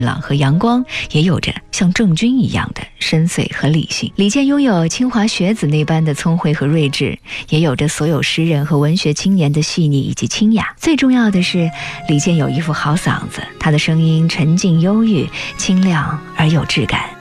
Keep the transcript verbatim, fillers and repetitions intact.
朗和阳光，也有着像郑钧一样的深邃和理性。李健拥有清华学子那般的聪慧和睿智，也有着所有诗人和文学青年的细腻以及清雅。最重要的是，李健有一副好嗓子，他的声音沉静忧郁、清亮而有质感。